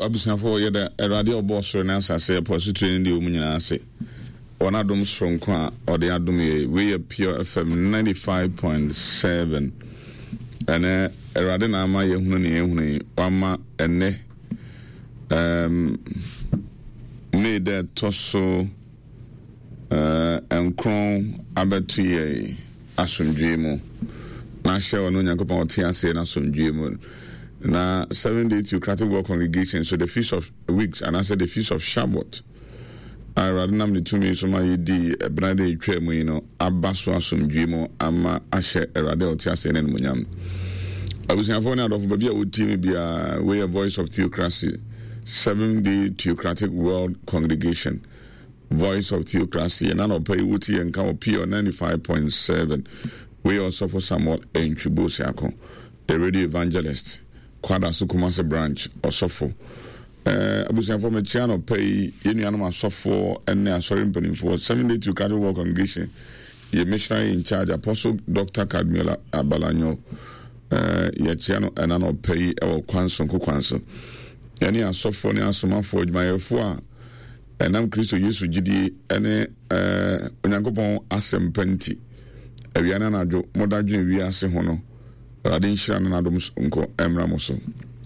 abusuafo ye da erade obosoro na asase poso training de omunyina ase ona dom sronko a ode adom ye we pure FM 95.7 ene erade na ama ye hunu ne ye hunu wama ene me de toso enkron abetu ye asundwe mu na hye ono Nyankopon otiase na asundwe mu na 7-day Theocratic World Congregation, so the Feast of Weeks, and I said the Feast of Shabbat. I rather name the 2 minutes of my di Brade Tremo, you know, Abaso Asum Jimo, Ama Ashe, Eradel Tiasen and Munyam. I was informed out of Babia would team be a way of voice of theocracy, 7-day Theocratic World Congregation, voice of theocracy, and I'll pay Wuti and Kao P on 95.7. We also for somewhat in Chibosiako, the radio evangelist. Kwada Sukumase branch Osofo abusiafo me channel pay yenuanom asofo ene asorin penifo 7-day Theocratic World Congregation ye missionary in charge Apostle Dr. Kadmila Abalanyo ye channel enano pay ewo kwanso yani asofo ne asomafo adwumayefo a enam Kristo Yesu gidi ene onyankopon asempenti awiana na adwo modadwen wi ase ho no radin shira na dom nko emra moso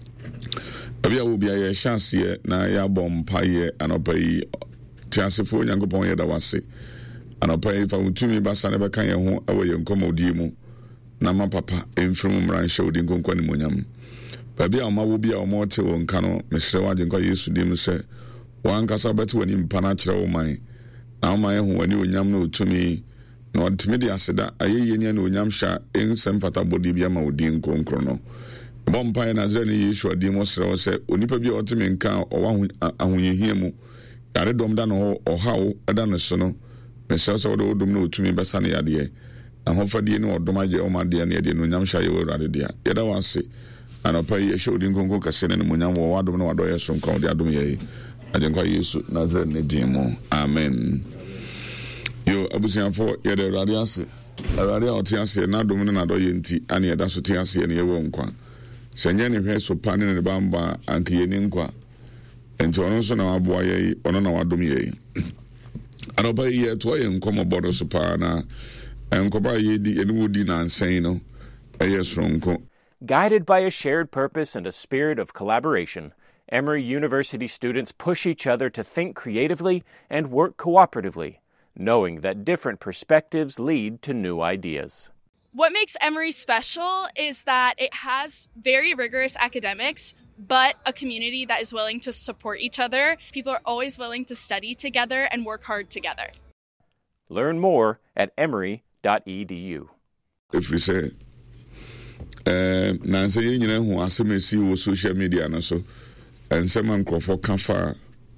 abia wo bia ye chance ye na ya bompa ye anopai tiasefo Nyankopon ye da wase anopai fa utumi basa na beka ye ho ewo ye nkomodi mu na ma papa emfrum mran shawdi nkonkwa ni monyam babia oma wo bia oma te wo nka no mesre waje nkwa Yesu dim se wan kasa betu wani mpana kire wo man na wo man ho wani onyam na utumi no ultimately aseda ayeye nya no nyamhya ensem fata body bia ma odi nkonkro no bompa na zani Yesu adi mo sere se onipa bia otime nka owa ahoyehia mu yare dom da no ohawo eda no so no mesel so do dom na otumi besa na yade ahofadie no odom age o ma de na yade no nyamhya ye wurade dia yeda wanse anopa ye show di nkonkro kase ne mo nyam wo wadom na wado ye so nka odi adom ye ajenkwa Yesu Nazareth ne dimo amen. Yo abusiafo ye de radiance aradia otiase na dom ne na do ye nti ane ye da so tiase ne ye wo nkwa senye ne hwe so pa ne bamba anke ye ni nkwa enti ono so na waboa ye ono na wadom ye anoba ye to ye nkomo bodo so pa na enkoba ye di enumudi na ansen no eye sronko. Guided by a shared purpose and a spirit of collaboration, Emory University students push each other to think creatively and work cooperatively, knowing that different perspectives lead to new ideas. What makes Emory special is that it has very rigorous academics, but a community that is willing to support each other. People are always willing to study together and work hard together. Learn more at emory.edu. If we say, Nancy, you know, who has to see with social media and so, and someone call for comfort.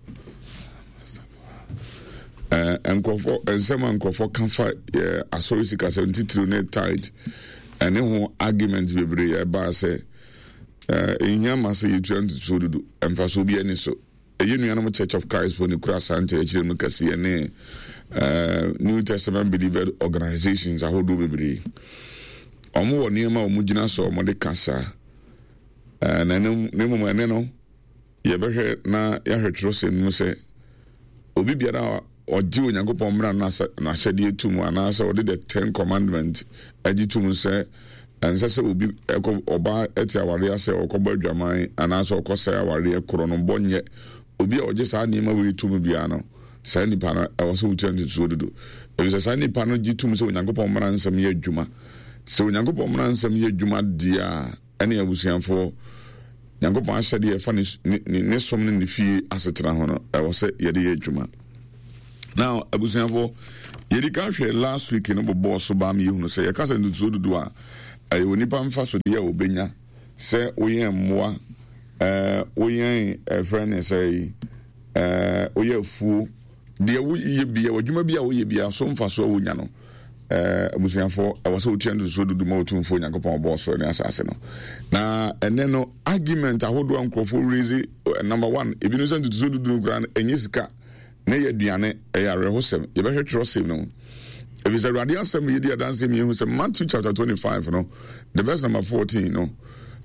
And someone call for comfort, Asorisica 73 net tight, and no arguments be brave about say, in Yamasa, you turn to do, and for so be any so. A Union Church of Christ for the Cross and Church in Mukasi and New Testament believer organizations, I hold over brave. Omo Niama Mujina so Mode Casa, and Nemo Maneno, Yabehe na Yahetrose Muse, Obibiara. Or do Nyankopon mra na hyede etum anasa ode the 10 commandments agitum say and say obi oba eti aware ase okoba dwaman anasa okosa aware ekoro no bonye obi a oje sa nima we etum bia no sa nipa na awose wutu so dodo e say sa nipa no gitum say Nyankopon mra nsam ye adwuma say Nyankopon mra nsam ye adwuma dia ene abusianfo Nyankopon ahyede ye fa ne som ne fie asetena ho no awose ye de ye adwuma. Now, abusianfo, yedika hwe last week no bobo so ba me hu say yakasa nduzo dudu a ayo nipa mfa so de obenya say oyen mmoa oyen friend say oye fu de ye bia wadwuma bia oye bia so mfa so wonya no abusianfo awase otia nduzo dudu ma otumfo Nyankopon bo so ne asase no na ene no argument ahodo ankrofo raise number 1 ebinu se nduzo dudu gran enyisika ne ye duane eyare hosem ye behwe trosem no if is a radial sem ye dia dance me hu se Matthew chapter 25 no the verse number 14 no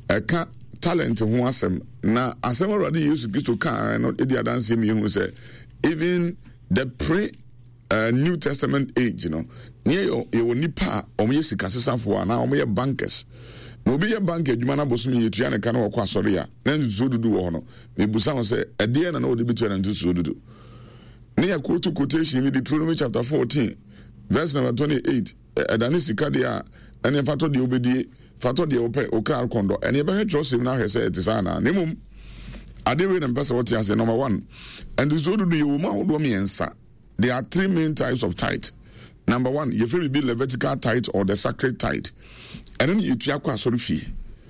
eka talent ho asem na asem already Yesu Kristo kan no edi adanse mi hu say even the pre New Testament age, you know, near your nipa or me sikasafo na or bankers. No be a banker, you man abosumi yetiana kana wakwa soria. Then so do ono. Me busa say a dear and all the between and so do. Near quote quotation with Deuteronomy chapter 14, verse number 28. Adanisika dia and if fato di obedi fato di ope okar kondo and you better trust him now he say it is ana nemum adewe na person what you say number 1 and so do you woman do me ensa. There are 3 main types of tithe. Number 1, you feel be Levitical tithe or the sacred tithe. And then you try kwa sorry fee.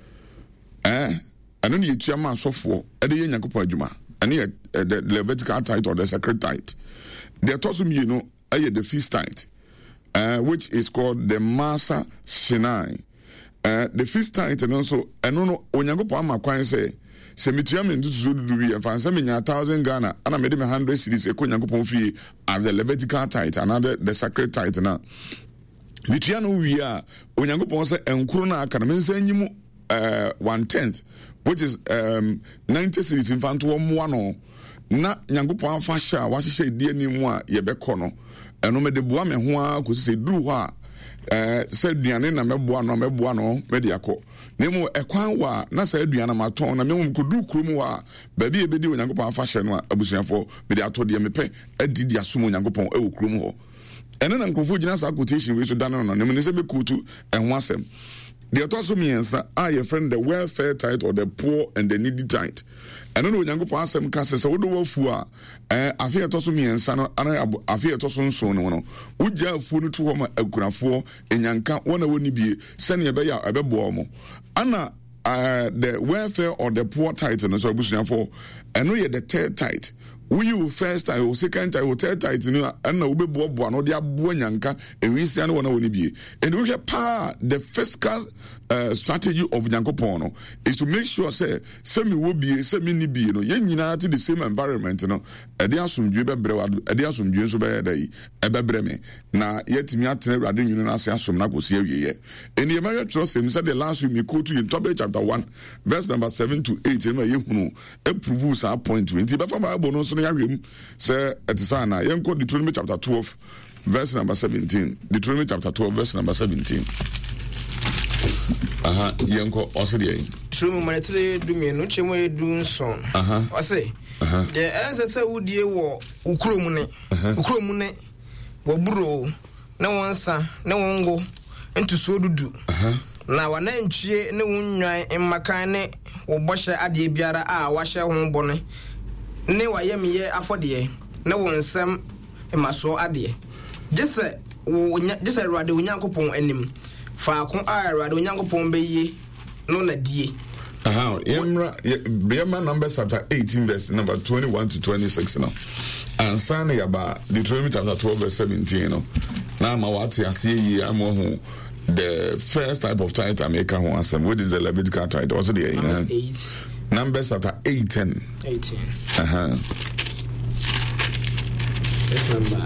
And then you try man so for ede Nyankopon adwuma. And here the Levitical tithe or the sacred tithe. There also you know the feast tithe, which is called the Masa Sinai. The feast tithe and also no Onyankopon ama kwan say Semitiam and Zudu and Fansam 1,000 Ghana, and I made him 100 cities, a Kunyankopon fee as a Levitical tithe, another the sacred tithe. Now, Vitiano, we are Onyankopon and Kuruna can send you 1/10, which is 90 cities in Fantuam 1. Na Nyankopon Fasha, what she said, dear Nimwa, Yebekono, and no me de Boame Hua could say, Duha. Said Diana Mebuano, Mediaco. Nemo Equa, Nasa Diana Maton, and no could do Krumwa, baby, a video in Yangopa fashion, Abusian for Mediato Diamepe, a Didia Sumo Yangopan, O Krumo. And then Uncle Fujinas quotation we should done on the Municipal Kutu and Wasem. The also means I a friend the welfare tithe or the poor and the needy tithe. And then Yango Passam Casas, all the Wolfua, I fear also means I fear also so no. Would you food to home a grafo in Yanka one wouldn't be sending a bear a bebomo. Anna the welfare or the poor tithe and so Bushia for and we the third tithe. We you first time or second time or third time and no be one or the Abuanka and we see one only be. And we have power the fiscal strategy of Yankopono is to make sure say semi will be semi be you know united the same environment you know some so day ebebreme na yet me atten radio you know say asom na go see ye and the American trust him said the last week me quote in Tobit chapter 1 verse number 7 to 8 and you know approve our point 20 but from Bible no so na yam say etisana yen quote Deuteronomy chapter 12 verse number 17 Deuteronomy chapter 12 verse number 17 yanko osidi true monetary do me no chemo edu son o say the answer wudie wo ukrom ne wo buro na wonsa na wongo entu so dudu na wana ntwie ne wonnwan mmakan ne wo bohye ade biara a wahye ho bone ne wayemiye afode ne wonsam maso ade jese ruade Onyankopon anim faako a ruade Onyankopon beye no na die Yemra Numbers chapter 18 verse number 21 to 26 now and signing about Deuteronomy chapter 12 verse 17 no now ma wati asie yi amo ho the first type of tithe America ho asem which is the Levitical tithe also the Numbers chapter 18 Verse number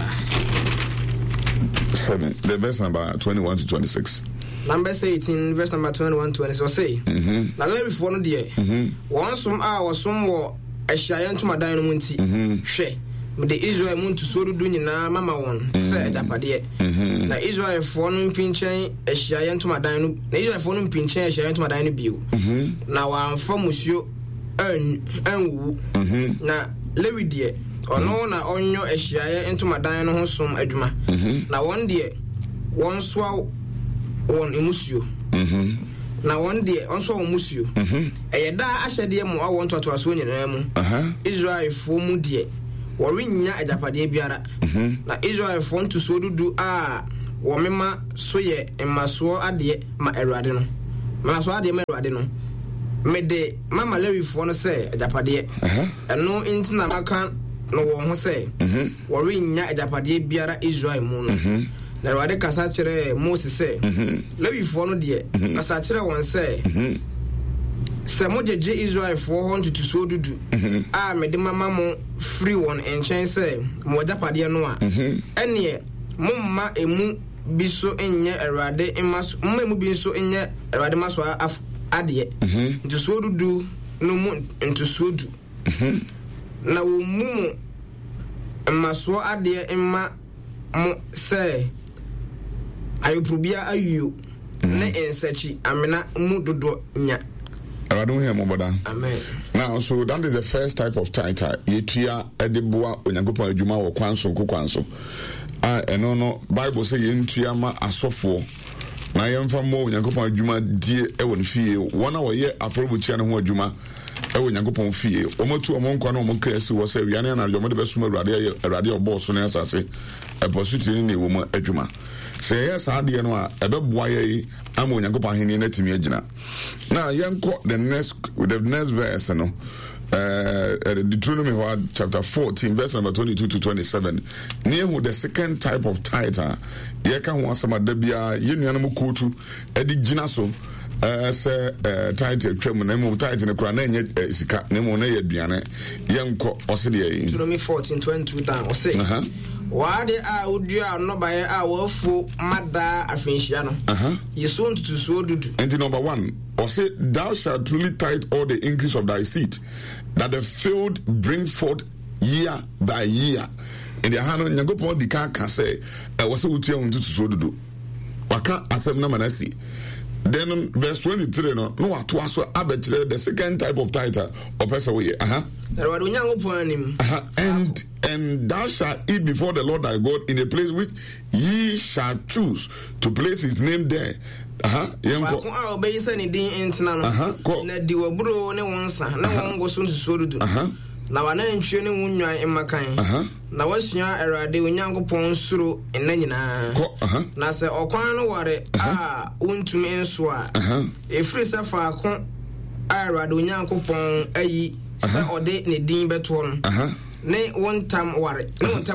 7 the verse number 21 to 26 Numbers 18 verse number 21 to 26 say na Levi for no de won som a wosom wo ahyiaye ntomadan no munti hwe me de Israel muntu so dudu nyina mama won say japade na Israel for no mpinchen ahyiaye ntomadan no na Israel for no mpinchen ahyiaye ntomadan no bio na wanfa musuo anwu na Levi de ono na onyo ahyiaye ntomadan no ho som adwuma na won de won so won emusio na won de onso won musio eyeda ahyede mu awon totoaso nyina mu Israel fo mu de worinya ajapade biara na Israel fo ntuso dudu a wo mema so ye emaso ade ma Awurade no maso ade ma Awurade no mede mama Lewi fo no se ajapade eno intina maka no wo ho se worinya ajapade biara Israel mu no na Awurade kasa kire Moses se Lewi fo no de kasa kire won se se mo jeje Israel fo ho ntutu so dudu a mede mama mo free one enchen se mo japade no a ene momma emu biso enye Awurade masu momma emu bi so enye Awurade maso ade ntusuo dudu no mu ntusuo du na wo mu maso ade emma mo se ayopubia ayu ne ensachi amena mu dodo nya. I don't hear more about that. Amen. Now, so that is the first type of title. Yetua edeboa onyankopon adwuma wo kwanso. No Bible say yentua ma asofo. Na yemfa mo onyankopon adwuma die ewo ne fie. Wona wo ye afrobuchia ne ho adwuma ewo onyankopon fie. Omotu omonkwa na omokasi wo se wiane na adwuma de besuma awrade oboso na asase. Eposuti ni wo mo adwuma. Say yes, I didn't know about why I'm going to go behind in it. Now, young the next verse, Deuteronomy chapter 14, verse number 22 to 27. Near the second type of title, you can want some of the Bia, Union Mukutu, Eddie Ginaso. Say title criminal name title in the crown sika name na yadwane yenko osede Deuteronomy 14:22 down say wade a odua no baye a wafu mada afenhia no yeso ntutuso dudu. And number 1 or say thou shalt truly tithe all the increase of thy seed that the field bring forth year by year. In the hand nyagopon di kan say was say utua ntutuso dudu waka asem na manasi. Then verse 23 no ato aso abetire the second type of title or person we and thou shalt eat before the Lord thy God in a place which ye shall choose to place his name there. Na wana ntwe ne wunwan emakan na wasua Awurade Onyankopɔn suro enna nyina na se okwan no ware a untumi enso a efiri se faako a Awurade Onyankopɔn ayi se ode ne din beto no ne wontam ware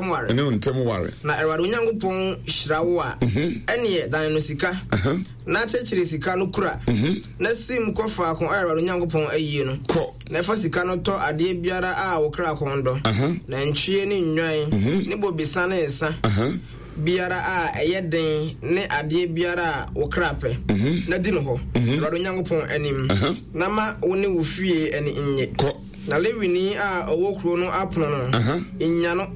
na Awurade Onyankopɔn hyirawo a ene dan no sika na chechiri sika no kura na sim ko faako a Awurade Onyankopɔn ayi no na fa sika no to ade biara a wo kra kondo na ntwie ne nnwan ne bobisa na esa biara a eyeden ne ade biara a wo kra pe na di no ho Awurade Onyankopɔn anim na ma wo ne wo fie ani nye na lewini a owokro no apono no nya no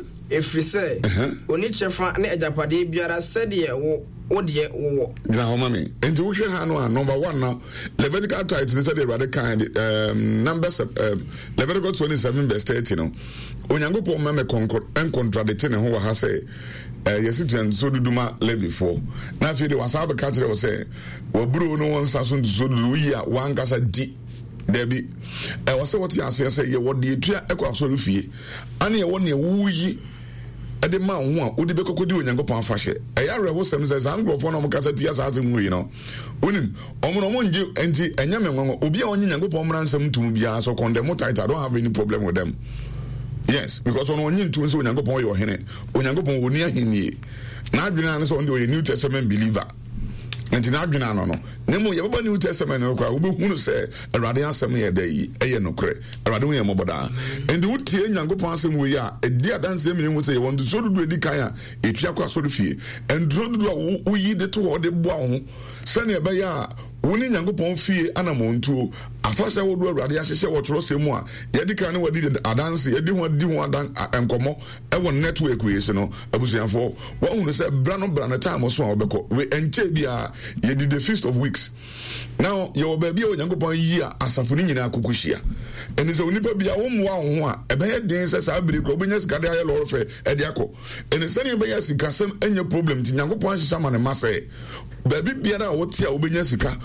efrise oni chefa ne ajapade biara sede wo odie wo na homa me enti wo hwe ha no a number 1 now Levitical titles said the rather kind numbers Leviticus 27 verse 30 no onyankopon ma me contradict ne ho wa ha say yesitian so duduma level 4 na fi de wasabe ka kire wo say wo buru no won sa so dudu yi a wan kasa di Debbie, I was what you say, you what the tree echo of Solufie, and you want you yi at the man who would be could do in Yango Panfashe. A yard was some says, I'm going for no Cassatias as him, you know. Winning, Omonomonju and Yaman will be on Yango Pomeran some to be as or condemn tight. I don't have any problem with them. Yes, because on one to so Yango Pon your henny, when Yango Pon near him ye. Now, Julian on the New Testament believer. And in Adrian, no, Nemo, your New Testament, no cry, who say, a radiant semi a day, a no cray, a radiant moboda. And the wood tea and go past him, we are a dear dancing would say, want to so do the kaya, a chiaka so fee, and draw we eat the two or the bon, Sunny Baya, winning Yango fee, animal to a first I would do a radiation or trust him more. Yadika what did a dance, you didn't want and come on, I want network creation, I was saying for what would say, Brano time or so, and Jabia. You did the Feast of Weeks. Now, your baby or younger boy year as a Funina Kukushia. And it's only baby a woman, a bad dance as I believe, Robinus Gadia Lorfe, Ediaco. And the same by Yasika, and your problem to Yango Point Shaman and Masse. Baby Biana, what's your Ubenyasika,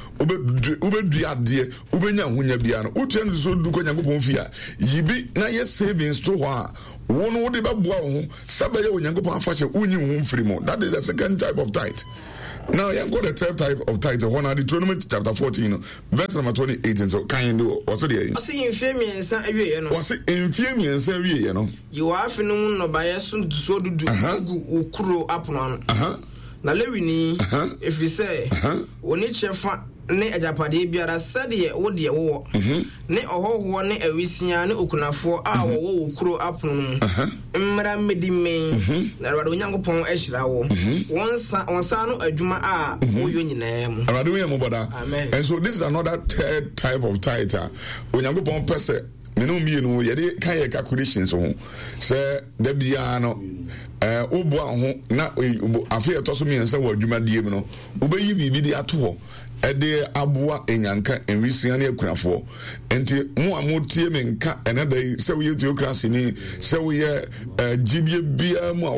Ubedria dear, Ubenya, when you be an Utan so do Yango Ponfia. Ye be na yes savings to her. One would be Babu, Sabaya, Yango Ponfasha, Union Frimo. That is the second type of tithe. Now, you got the third type of title. One Deuteronomy chapter 14, verse number 28. And so, can you do what's the I see infamous and you know. Was it infamous and you know? You are afternoon no by a soon to so do ukuro upon. Na lewini if you say when each ne ajapade biara sɛdeɛ wo de wo ne ɔhɔhoɔ ne awisia ne okunafoɔ a wo kuro apono mu mmara medime na Awurade Onyankopɔn ahyira wo wonsa no adwuma a woyɔ nyinaa mu Awurade wo yɛmɔbɔda. And so this is another third type of tithe. Onyankopɔn pɛ sɛ menu mienu yɛde kan yɛ calculations ho sɛ da biara no woboa ho na afei ɛtɔ so miɛnsa wɔ adwumadie mu no wobɛyi biribi de ato hɔ ɛde aboa enyanka enwisia ne akunafoɔ enti mo a motie me nka ɛnɛ da yi sɛ woyɛ theocracy ni sɛ woyɛ gyidie biara mu a